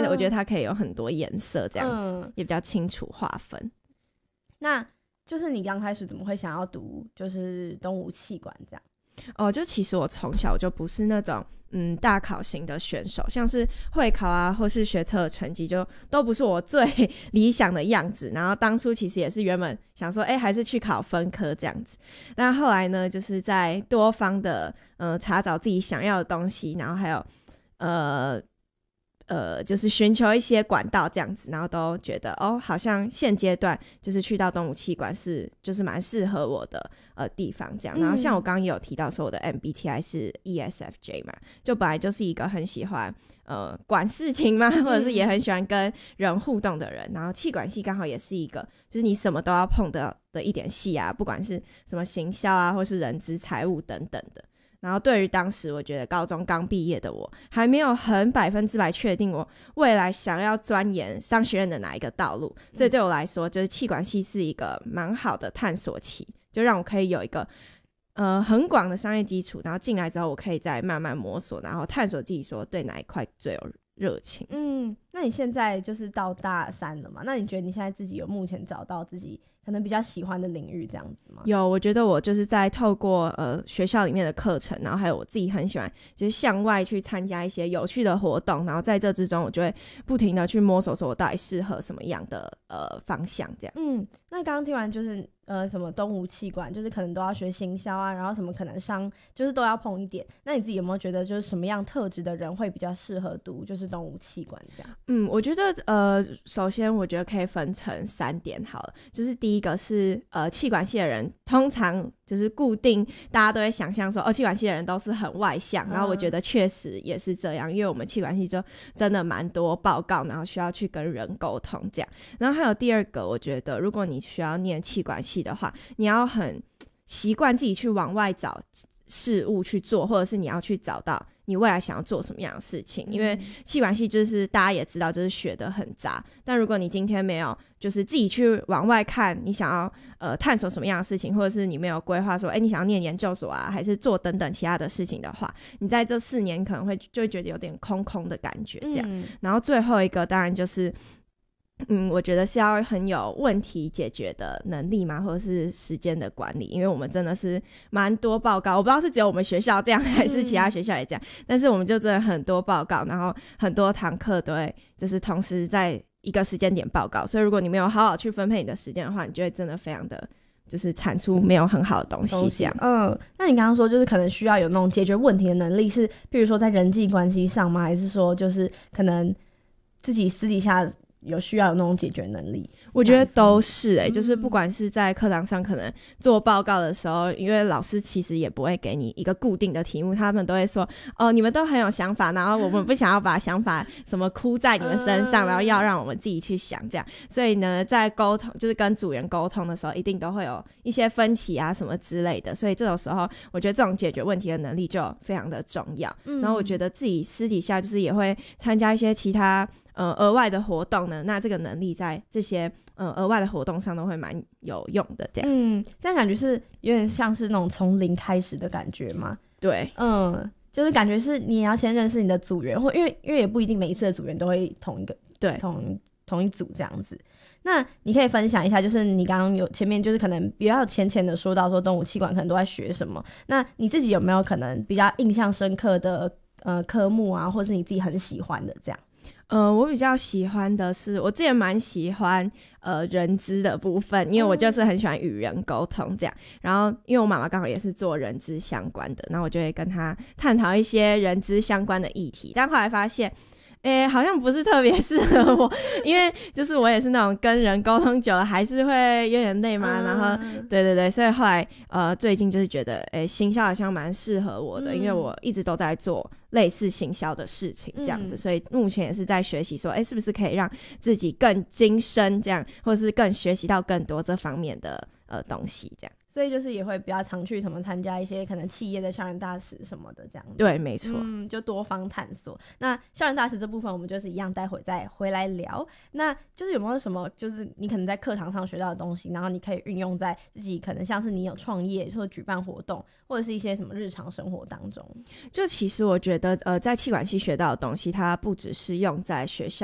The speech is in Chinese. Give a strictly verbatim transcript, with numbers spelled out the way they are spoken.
我觉得它可以有很多颜色这样子、嗯、也比较清楚划分。 那就是你刚开始怎么会想要读就是东吴企管这样？ 哦，就其实我从小就不是那种嗯大考型的选手，像是会考啊或是学测的成绩就都不是我最理想的样子，然后当初其实也是原本想说哎还是去考分科这样子，但后来呢就是在多方的呃查找自己想要的东西，然后还有呃呃，就是寻求一些管道这样子，然后都觉得哦，好像现阶段就是去到东吴企管是就是蛮适合我的呃地方这样。然后像我刚刚也有提到说我的 M B T I 是 E S F J 嘛，就本来就是一个很喜欢呃管事情嘛，或者是也很喜欢跟人互动的人。然后企管系刚好也是一个就是你什么都要碰的的一点系啊，不管是什么行销啊，或是人资、财务等等的。然后对于当时我觉得高中刚毕业的我还没有很百分之百确定我未来想要钻研商学院的哪一个道路，所以对我来说就是企管系是一个蛮好的探索期，就让我可以有一个呃很广的商业基础，然后进来之后我可以再慢慢摸索，然后探索自己说对哪一块最有热情。 嗯，那你现在就是到大三了嘛，那你觉得你现在自己有目前找到自己可能比较喜欢的领域这样子吗？ 有，我觉得我就是在透过呃学校里面的课程，然后还有我自己很喜欢就是向外去参加一些有趣的活动，然后在这之中我就会不停的去摸索说我到底适合什么样的呃方向这样。 嗯，那刚刚听完就是呃什么东吴企管就是可能都要学行销啊，然后什么可能商就是都要碰一点，那你自己有没有觉得就是什么样特质的人会比较适合读就是东吴企管这样？ 嗯，我觉得呃首先我觉得可以分成三点好了，就是第一个是呃企管系的人通常就是固定大家都会想象说哦企管系的人都是很外向、嗯、然后我觉得确实也是这样，因为我们企管系就真的蛮多报告，然后需要去跟人沟通这样。然后还有第二个，我觉得如果你需要念企管系的话，你要很习惯自己去往外找事物去做，或者是你要去找到你未来想要做什么样的事情、嗯、因为企管系就是大家也知道就是学得很杂，但如果你今天没有就是自己去往外看你想要呃探索什么样的事情，或者是你没有规划说哎你想要念研究所啊还是做等等其他的事情的话，你在这四年可能会就会觉得有点空空的感觉这样、嗯、然后最后一个当然就是嗯，我觉得是要很有问题解决的能力嘛，或者是时间的管理，因为我们真的是蛮多报告，我不知道是只有我们学校这样还是其他学校也这样、嗯、但是我们就真的很多报告，然后很多堂课都会就是同时在一个时间点报告，所以如果你没有好好去分配你的时间的话，你就会真的非常的就是产出没有很好的东西这样。 嗯，那你刚刚说就是可能需要有那种解决问题的能力，是比如说在人际关系上吗？还是说就是可能自己私底下有需要有那种解决能力？ 我觉得都是欸、嗯、就是不管是在课堂上可能做报告的时候，因为老师其实也不会给你一个固定的题目，他们都会说哦你们都很有想法，然后我们不想要把想法什么哭在你们身上、嗯、然后要让我们自己去想这样，所以呢在沟通就是跟组员沟通的时候一定都会有一些分歧啊什么之类的，所以这种时候我觉得这种解决问题的能力就非常的重要、嗯、然后我觉得自己私底下就是也会参加一些其他呃额外的活动呢，那这个能力在这些呃额外的活动上都会蛮有用的这样。 嗯，这样感觉是有点像是那种从零开始的感觉吗？ 对， 嗯，就是感觉是你也要先认识你的组员，或因为因为也不一定每一次的组员都会同一个对同同一组这样子。那你可以分享一下，就是你刚刚有前面就是可能比较浅浅的说到说东吴企管可能都在学什么，那你自己有没有可能比较印象深刻的呃科目啊，或是你自己很喜欢的这样？ 呃，我比较喜欢的是，我之前蛮喜欢呃人资的部分，因为我就是很喜欢与人沟通这样。然后因为我妈妈刚好也是做人资相关的，然后我就会跟她探讨一些人资相关的议题。但后来发现，诶，好像不是特别适合我，因为就是我也是那种跟人沟通久了还是会有点累嘛。嗯、然后对对对，所以后来呃最近就是觉得，诶，行销好像蛮适合我的、嗯，因为我一直都在做类似行销的事情这样子、嗯、所以目前也是在学习说诶是不是可以让自己更精深这样，或者是更学习到更多这方面的呃东西这样。 所以就是也会比较常去什么参加一些可能企业的校园大使什么的这样子。 对，没错。 嗯，就多方探索。那校园大使这部分我们就是一样待会再回来聊。那就是有没有什么就是你可能在课堂上学到的东西，然后你可以运用在自己可能像是你有创业或者举办活动或者是一些什么日常生活当中？ 就其实我觉得呃在企管系学到的东西它不只是用在学校